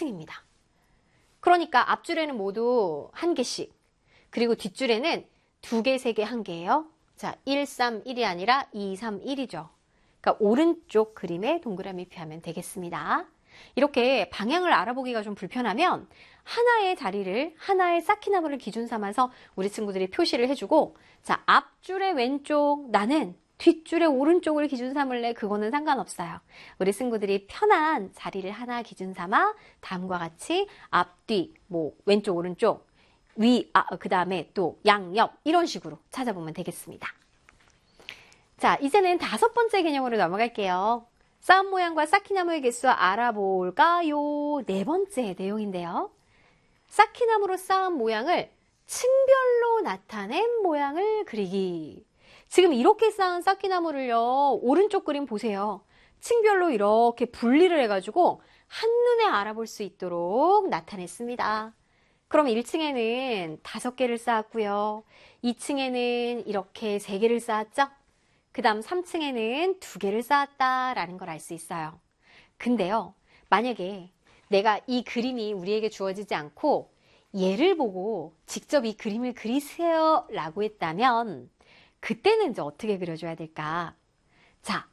1층입니다. 그러니까 앞줄에는 모두 1개씩, 그리고 뒷줄에는 2개, 3개, 1개예요. 자, 1, 3, 1이 아니라 2, 3, 1이죠. 그러니까 오른쪽 그림에 동그라미 표하면 되겠습니다. 이렇게 방향을 알아보기가 좀 불편하면 하나의 자리를, 하나의 쌓기나무를 기준 삼아서 우리 친구들이 표시를 해주고, 자, 앞줄의 왼쪽, 나는 뒷줄의 오른쪽을 기준 삼을래? 그거는 상관없어요. 우리 친구들이 편한 자리를 하나 기준 삼아 다음과 같이 앞, 뒤, 왼쪽, 오른쪽, 위, 그 다음에 또 양, 옆 이런 식으로 찾아보면 되겠습니다. 자, 이제는 5번째 개념으로 넘어갈게요. 쌓은 모양과 쌓기나무의 개수 알아볼까요? 4번째 내용인데요. 쌓기나무로 쌓은 모양을 층별로 나타낸 모양을 그리기. 지금 이렇게 쌓은 쌓기나무를요, 오른쪽 그림 보세요. 층별로 이렇게 분리를 해가지고 한눈에 알아볼 수 있도록 나타냈습니다. 그럼 1층에는 5개를 쌓았고요. 2층에는 이렇게 3개를 쌓았죠? 그 다음 3층에는 2개를 쌓았다라는 걸 알 수 있어요. 근데요, 만약에 내가 이 그림이 우리에게 주어지지 않고 얘를 보고 직접 이 그림을 그리세요 라고 했다면 그때는 이제 어떻게 그려줘야 될까? 자,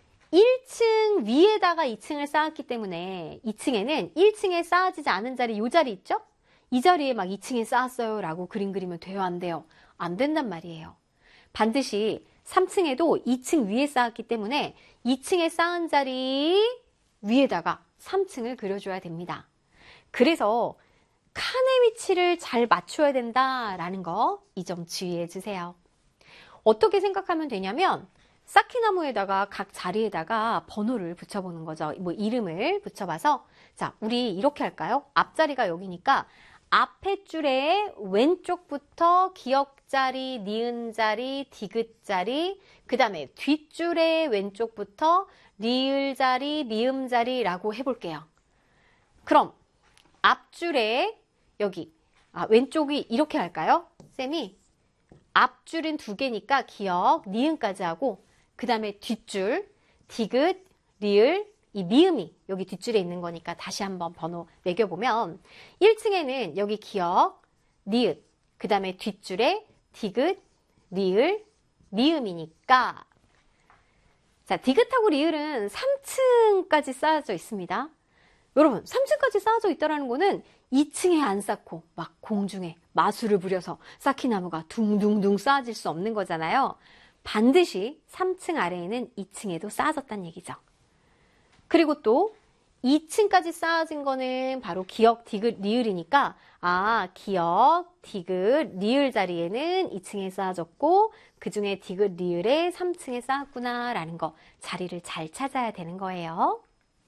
1층 위에다가 2층을 쌓았기 때문에 2층에는 1층에 쌓아지지 않은 자리, 이 자리 있죠? 이 자리에 막 2층에 쌓았어요 라고 그림 그리면 돼요, 안 돼요? 안 된단 말이에요. 반드시 3층에도 2층 위에 쌓았기 때문에 2층에 쌓은 자리 위에다가 3층을 그려줘야 됩니다. 그래서 칸의 위치를 잘 맞춰야 된다라는 거, 이 점 주의해 주세요. 어떻게 생각하면 되냐면 쌓기나무에다가 각 자리에다가 번호를 붙여보는 거죠. 이름을 붙여봐서, 자, 우리 이렇게 할까요? 앞자리가 여기니까 앞에 줄에 왼쪽부터 기역자리, 니은자리, 디귿자리, 그 다음에 뒷줄에 왼쪽부터 리을자리, 미음자리라고 해볼게요. 그럼 앞줄에 여기 왼쪽이 이렇게 할까요? 쌤이 앞줄은 2개니까 기역, 니은까지 하고, 그 다음에 뒷줄, 디귿, 리을, 이 미음이 여기 뒷줄에 있는 거니까 다시 한번 번호 매겨보면 1층에는 여기 기역, 니은, 그 다음에 뒷줄에 디귿, 리을, 미음이니까, 자, 디귿하고 리을은 3층까지 쌓여져 있습니다. 여러분, 3층까지 쌓여져 있다는 거는 2층에 안 쌓고 막 공중에 마술을 부려서 쌓기나무가 둥둥둥 쌓아질 수 없는 거잖아요. 반드시 3층 아래에는 2층에도 쌓아졌다는 얘기죠. 그리고 또 2층까지 쌓아진 거는 바로 기역, 디귿, 리을이니까 기역, 디귿, 리을 자리에는 2층에 쌓아졌고 그 중에 디귿, 리을에 3층에 쌓았구나 라는 거, 자리를 잘 찾아야 되는 거예요.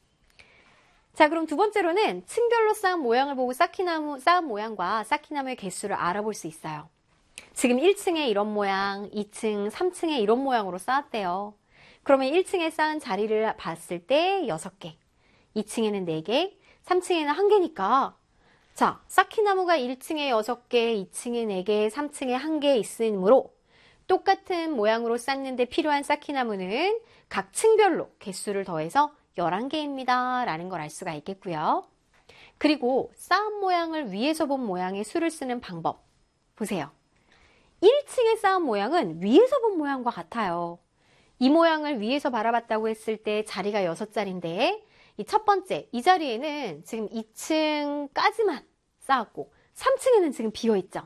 자, 그럼 2번째로는 층별로 쌓은 모양을 보고 쌓은 모양과 쌓기나무의 개수를 알아볼 수 있어요. 지금 1층에 이런 모양, 2층, 3층에 이런 모양으로 쌓았대요. 그러면 1층에 쌓은 자리를 봤을 때 6개, 2층에는 4개, 3층에는 1개니까, 자, 쌓기나무가 1층에 6개, 2층에 4개, 3층에 1개 있으므로 똑같은 모양으로 쌓는데 필요한 쌓기나무는 각 층별로 개수를 더해서 11개입니다 라는 걸 알 수가 있겠고요. 그리고 쌓은 모양을 위에서 본 모양의 수를 쓰는 방법 보세요. 1층에 쌓은 모양은 위에서 본 모양과 같아요. 이 모양을 위에서 바라봤다고 했을 때 자리가 6자리인데 이 첫 번째, 이 자리에는 지금 2층까지만 쌓았고 3층에는 지금 비어있죠.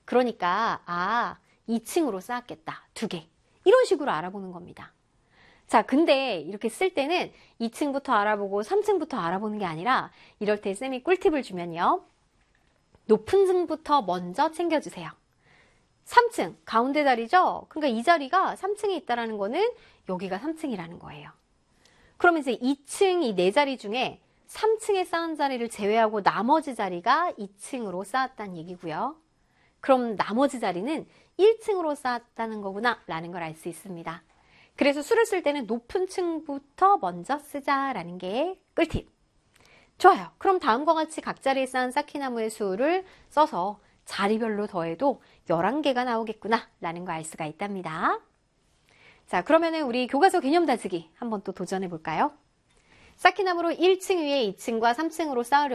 그러니까 2층으로 쌓았겠다. 2개. 이런 식으로 알아보는 겁니다. 자, 근데 이렇게 쓸 때는 2층부터 알아보고 3층부터 알아보는 게 아니라 이럴 때 쌤이 꿀팁을 주면요. 높은 층부터 먼저 챙겨주세요. 3층, 가운데 자리죠? 그러니까 이 자리가 3층에 있다는 거는 여기가 3층이라는 거예요. 그러면 이제 2층 이 4자리 중에 3층에 쌓은 자리를 제외하고 나머지 자리가 2층으로 쌓았다는 얘기고요. 그럼 나머지 자리는 1층으로 쌓았다는 거구나 라는 걸 알 수 있습니다. 그래서 수를 쓸 때는 높은 층부터 먼저 쓰자라는 게 꿀팁. 좋아요. 그럼 다음과 같이 각 자리에 쌓은 쌓기나무의 수를 써서 자리별로 더해도 11개가 나오겠구나 라는 거 알 수가 있답니다. 자, 그러면은 우리 교과서 개념 다지기 한번 또 도전해 볼까요? 쌓기나무로 1층 위에 2층과 3층으로 쌓으려고